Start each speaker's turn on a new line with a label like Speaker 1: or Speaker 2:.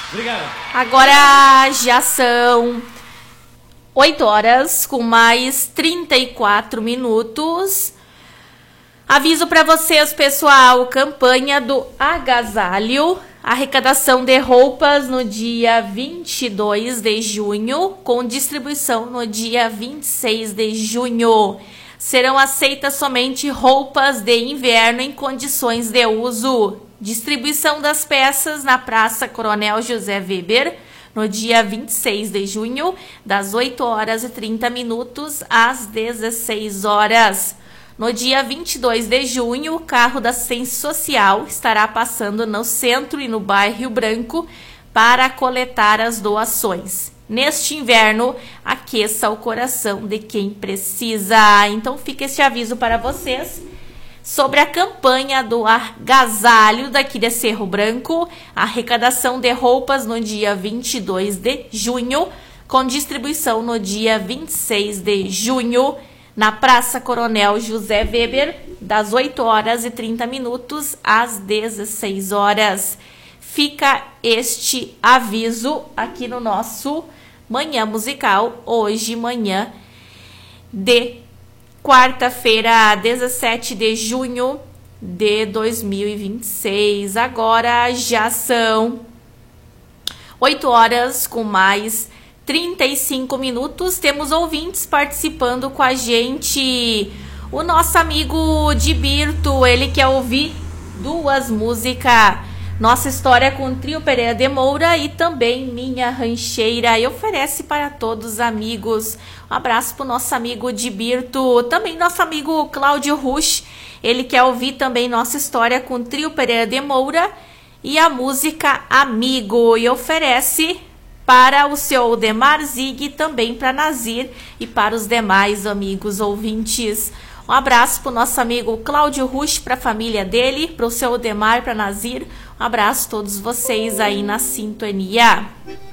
Speaker 1: Obrigado.
Speaker 2: Agora já são 8 horas com mais 34 minutos. Aviso para vocês, pessoal, campanha do agasalho, arrecadação de roupas no dia 22 de junho, com distribuição no dia 26 de junho. Serão aceitas somente roupas de inverno em condições de uso. Distribuição das peças na Praça Coronel José Weber, no dia 26 de junho, das 8 horas e 30 minutos às 16 horas. No dia 22 de junho, o carro da Assistência Social estará passando no centro e no bairro Rio Branco para coletar as doações. Neste inverno, aqueça o coração de quem precisa. Então fica esse aviso para vocês sobre a campanha do agasalho daqui de Cerro Branco, arrecadação de roupas no dia 22 de junho, com distribuição no dia 26 de junho, na Praça Coronel José Weber, das 8 horas e 30 minutos às 16 horas. Fica este aviso aqui no nosso Manhã Musical, hoje, manhã de quarta-feira, 17 de junho de 2026. Agora já são 8 horas com mais 35 minutos. Temos ouvintes participando com a gente. O nosso amigo Dibirto, ele quer ouvir duas músicas. Nossa História com o Trio Pereira de Moura e também Minha Rancheira. E oferece para todos os amigos. Um abraço para o nosso amigo Dibirto. Também nosso amigo Cláudio Rusch. Ele quer ouvir também Nossa História com o Trio Pereira de Moura e a música Amigo. E oferece para o seu Demar Zig, também para Nazir e para os demais amigos ouvintes. Um abraço para o nosso amigo Cláudio Rusch, para a família dele, para o seu Demar, para Nazir. Um abraço a todos vocês aí na sintonia.